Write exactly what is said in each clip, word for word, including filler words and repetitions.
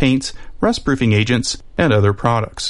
paints, rust-proofing agents, and other products.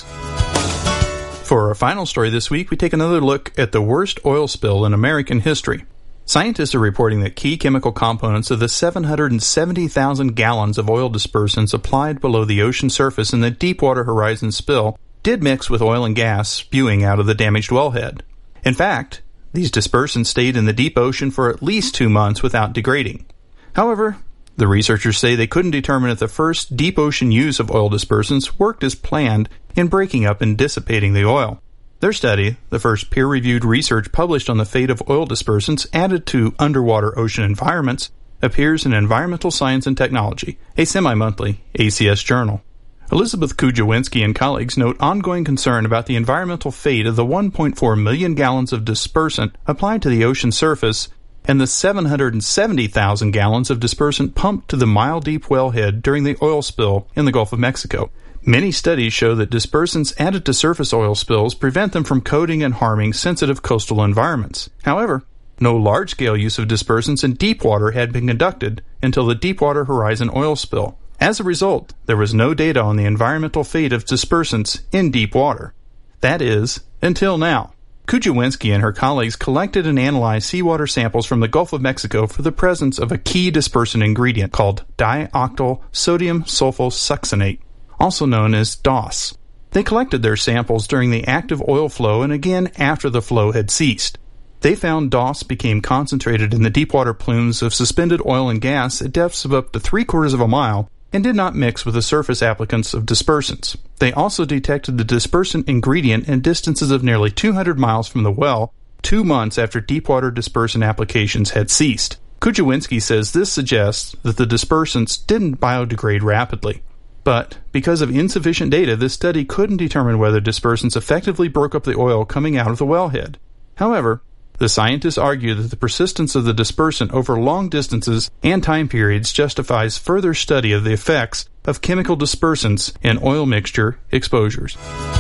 For our final story this week, we take another look at the worst oil spill in American history. Scientists are reporting that key chemical components of the seven hundred seventy thousand gallons of oil dispersants applied below the ocean surface in the Deepwater Horizon spill did mix with oil and gas spewing out of the damaged wellhead. In fact, these dispersants stayed in the deep ocean for at least two months without degrading. However, the researchers say they couldn't determine if the first deep ocean use of oil dispersants worked as planned in breaking up and dissipating the oil. Their study, the first peer-reviewed research published on the fate of oil dispersants added to underwater ocean environments, appears in Environmental Science and Technology, a semi-monthly A C S journal. Elizabeth Kujawinski and colleagues note ongoing concern about the environmental fate of the one point four million gallons of dispersant applied to the ocean surface and the seven hundred seventy thousand gallons of dispersant pumped to the mile-deep wellhead during the oil spill in the Gulf of Mexico. Many studies show that dispersants added to surface oil spills prevent them from coating and harming sensitive coastal environments. However, no large-scale use of dispersants in deep water had been conducted until the Deepwater Horizon oil spill. As a result, there was no data on the environmental fate of dispersants in deep water. That is, until now. Kujawinski and her colleagues collected and analyzed seawater samples from the Gulf of Mexico for the presence of a key dispersant ingredient called dioctyl sodium sulfosuccinate, also known as D O S. They collected their samples during the active oil flow and again after the flow had ceased. They found D O S became concentrated in the deepwater plumes of suspended oil and gas at depths of up to three quarters of a mile and did not mix with the surface applicants of dispersants. They also detected the dispersant ingredient in distances of nearly two hundred miles from the well, two months after deepwater dispersant applications had ceased. Kujawinski says this suggests that the dispersants didn't biodegrade rapidly. But because of insufficient data, this study couldn't determine whether dispersants effectively broke up the oil coming out of the wellhead. However, the scientists argue that the persistence of the dispersant over long distances and time periods justifies further study of the effects of chemical dispersants in oil mixture exposures.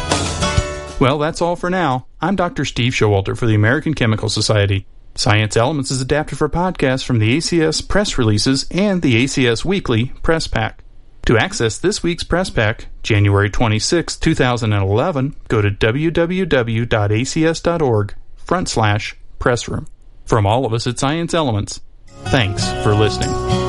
Well, that's all for now. I'm Doctor Steve Showalter for the American Chemical Society. Science Elements is adapted for podcasts from the A C S press releases and the A C S Weekly Press Pack. To access this week's Press Pack, January twenty-sixth, twenty eleven, go to w w w dot a c s dot org front slash press room. From all of us at Science Elements, thanks for listening.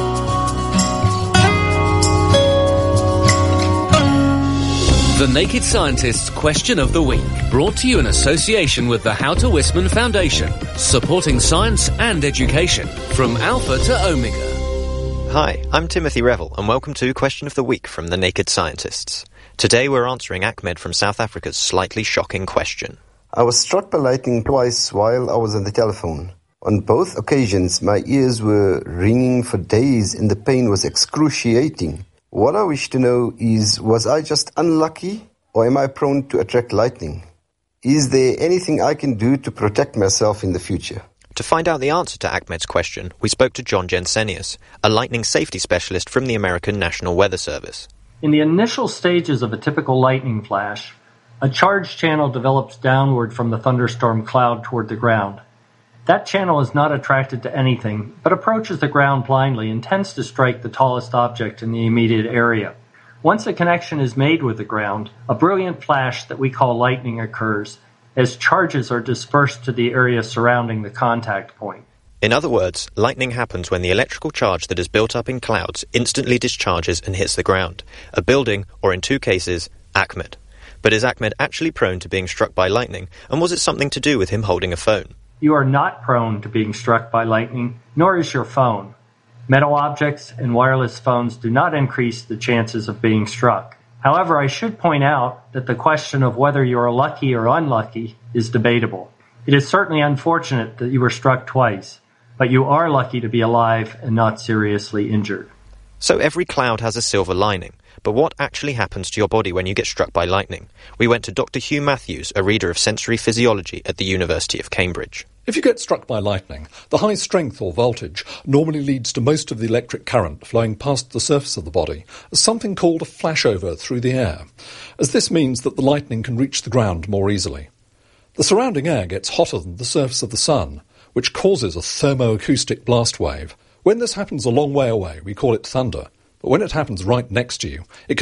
The Naked Scientist's Question of the Week, brought to you in association with the Houter Wisman Foundation, supporting science and education from Alpha to Omega. Hi, I'm Timothy Revel, and welcome to Question of the Week from The Naked Scientists. Today we're answering Ahmed from South Africa's slightly shocking question. I was struck by lightning twice while I was on the telephone. On both occasions, my ears were ringing for days and the pain was excruciating. What I wish to know is, was I just unlucky or am I prone to attract lightning? Is there anything I can do to protect myself in the future? To find out the answer to Ahmed's question, we spoke to John Jensenius, a lightning safety specialist from the American National Weather Service. In the initial stages of a typical lightning flash, a charge channel develops downward from the thunderstorm cloud toward the ground. That channel is not attracted to anything, but approaches the ground blindly and tends to strike the tallest object in the immediate area. Once a connection is made with the ground, a brilliant flash that we call lightning occurs, as charges are dispersed to the area surrounding the contact point. In other words, lightning happens when the electrical charge that is built up in clouds instantly discharges and hits the ground, a building, or in two cases, Ahmed. But is Ahmed actually prone to being struck by lightning, and was it something to do with him holding a phone? You are not prone to being struck by lightning, nor is your phone. Metal objects and wireless phones do not increase the chances of being struck. However, I should point out that the question of whether you are lucky or unlucky is debatable. It is certainly unfortunate that you were struck twice, but you are lucky to be alive and not seriously injured. So every cloud has a silver lining. But what actually happens to your body when you get struck by lightning? We went to Doctor Hugh Matthews, a reader of sensory physiology at the University of Cambridge. If you get struck by lightning, the high strength or voltage normally leads to most of the electric current flowing past the surface of the body as something called a flashover through the air, as this means that the lightning can reach the ground more easily. The surrounding air gets hotter than the surface of the sun, which causes a thermoacoustic blast wave. When this happens a long way away, we call it thunder. But when it happens right next to you, it can